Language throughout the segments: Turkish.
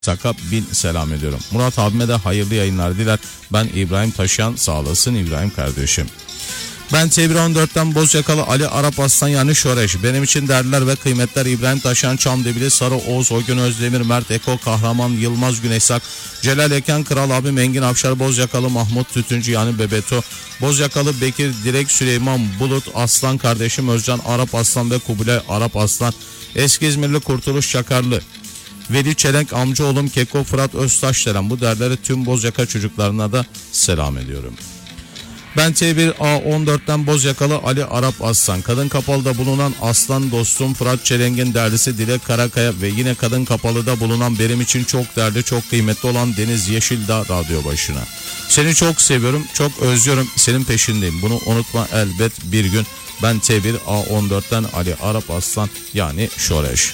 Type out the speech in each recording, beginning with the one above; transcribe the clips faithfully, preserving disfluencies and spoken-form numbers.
Saka bin selam ediyorum. Murat abime de hayırlı yayınlar diler. Ben İbrahim Taşyan, sağ olasın İbrahim kardeşim. Ben T bir on dörtten Bozyakalı Ali Arap Aslan yani Şoreş. Benim için değerler ve kıymetler İbrahim Taşyan, Çamdebili, Sarı Oğuz, Oygun Özdemir, Mert Eko, Kahraman, Yılmaz Güneysak, Celal Eken, Kral abi, Engin Afşar, Bozyakalı Mahmut Tütüncü yani Bebeto, Bozyakalı Bekir, Direk Süleyman Bulut, Aslan kardeşim Özcan Arap Aslan ve Kubilay Arap Aslan, Eski İzmirli Kurtuluş Çakarlı, Veli Çelenk, amcaoğlum Keko, Fırat Öztaşdelen, bu derleri tüm Bozyaka çocuklarına da selam ediyorum. Ben T bir A on dörtten Bozyakalı Ali Arap Aslan. Kadın Kapalı'da bulunan Aslan dostum Fırat Çelenk'in derlisi Dilek Karakaya ve yine Kadın Kapalı'da bulunan benim için çok değerli, çok kıymetli olan Deniz Yeşildağ radyo başına. Seni çok seviyorum, çok özlüyorum, senin peşindeyim. Bunu unutma elbet bir gün. Ben T bir A on dörtten Ali Arap Aslan yani Şoreş.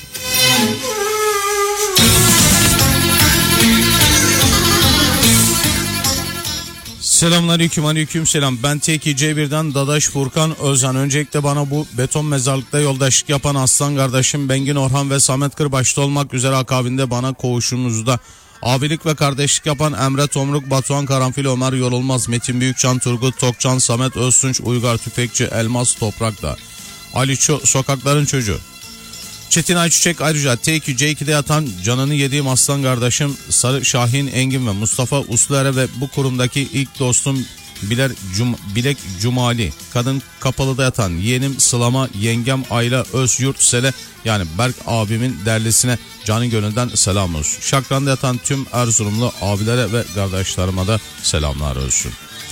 Selamünaleyküm, aleyküm selam. Ben T iki C birden Dadaş Furkan Özhan. Öncelikle bana bu beton mezarlıkta yoldaşlık yapan aslan kardeşim Bengin Orhan ve Samet Kır başta olmak üzere akabinde bana koğuşumuzda abilik ve kardeşlik yapan Emre Tomruk, Batuhan Karanfil, Ömer Yorulmaz, Metin Büyükcan, Turgut Tokcan, Samet Öztunç, Uygar Tüfekçi, Elmas Toprak'ta, Ali Ço- Sokakların Çocuğu, Çetin Ayçiçek, ayrıca T iki C iki'de yatan canını yediğim aslan kardeşim Sarı Şahin Engin ve Mustafa Usluere ve bu kurumdaki ilk dostum Biler Cum, Bilek Cumali, Kadın Kapalı'da yatan yeğenim Sılama, yengem Ayla Özyurt Sele yani Berk abimin derlisine canı gönülden selam olsun. Şakran'da yatan tüm Erzurumlu abilere ve kardeşlerime de selamlar olsun.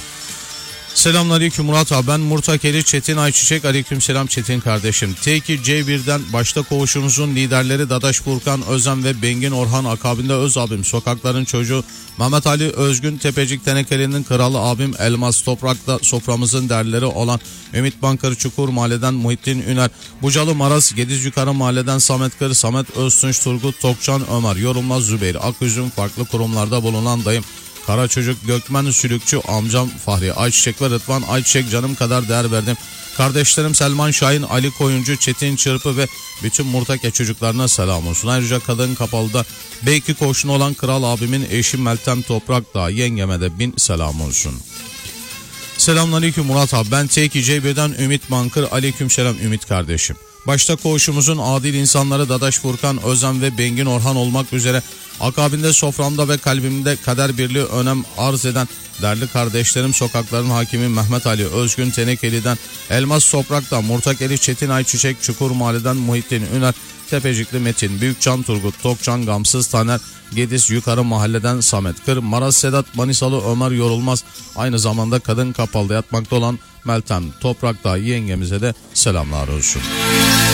Selamünaleyküm Murat abi, ben Murtakeli Çetin Ayçiçek, aleyküm selam Çetin kardeşim. T iki C birden başta koğuşumuzun liderleri Dadaş Furkan Özen ve Bengin Orhan, akabinde Öz abim Sokakların Çocuğu Mehmet Ali Özgün, Tepecik Tenekeli'nin kralı abim Elmas Toprak'ta soframızın derleri olan Ümit Bankır Çukur Mahalle'den Muhittin Üner, Bucalı Maras Gediz Yukarı Mahalle'den Samet Kır, Samet Öztunç, Turgut Tokcan, Ömer Yorulmaz, Zübeyir Aküzüm, farklı kurumlarda bulunan dayım Kara Çocuk, Gökmen Sülükçü, amcam Fahri Ayçiçek ve Rıdvan Ayçiçek, canım kadar değer verdim. Kardeşlerim Selman Şahin, Ali Koyuncu, Çetin Çırpı ve bütün Murtake çocuklarına selam olsun. Ayrıca Kadın Kapalı'da B iki koşunu olan Kral abimin eşi Meltem Toprakdağ, yengeme de bin selam olsun. Selamünaleyküm Murat abi, ben T iki C birden Ümit Bankır, aleyküm selam Ümit kardeşim. Başta koğuşumuzun adil insanları Dadaş Furkan Özen ve Bengin Orhan olmak üzere akabinde soframda ve kalbimde kader birliği önem arz eden değerli kardeşlerim Sokakların Hakimi Mehmet Ali Özgün Tenekeli'den, Elmas Toprak'tan Murtakeli Çetin Ayçiçek, Çukur Mahalle'den Muhittin Üner, Tepecikli Metin Büyükcan, Turgut Tokcan, Gamsız Taner, Gediz Yukarı Mahalle'den Samet Kır, Maras Sedat, Manisalı Ömer Yorulmaz, aynı zamanda Kadın Kapalı'da yatmakta olan Meltem Toprak'ta yengemize de selamlar olsun.